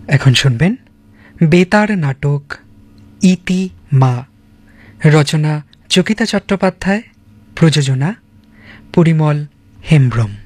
এখন শুনবেন বেতার নাটক ইতি মা, রচনা চকিতা চট্টোপাধ্যায়, প্রযোজনা পরিমল হেমব্রম।